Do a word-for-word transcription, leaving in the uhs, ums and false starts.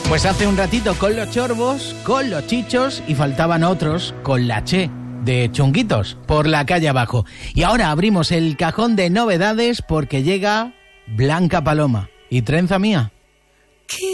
Pues hace un ratito con los chorbos, con los chichos y faltaban otros con la che de Chunguitos por la calle abajo. Y ahora abrimos el cajón de novedades porque llega Blanca Paloma y Trenza Mía.